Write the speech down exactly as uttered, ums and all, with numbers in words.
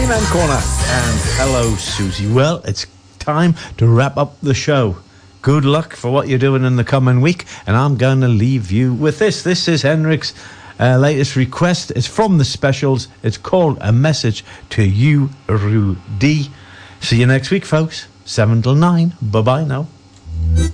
Man Corner. And hello, Susie. Well, it's time to wrap up the show. Good luck for what you're doing in the coming week, and I'm going to leave you with this. This is Henrik's uh, latest request. It's from the Specials. It's called A Message to You, Rudy. See you next week, folks. seven till nine. Bye-bye now.